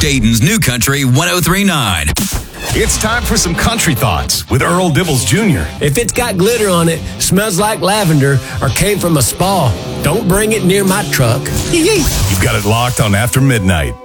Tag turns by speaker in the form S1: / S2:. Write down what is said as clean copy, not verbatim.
S1: Dayton's New Country 103.9.
S2: It's time for some country thoughts with Earl Dibbles Jr.
S3: If it's got glitter on it, smells like lavender, or came from a spa, don't bring it near my truck.
S2: You've got it locked on After Midnight.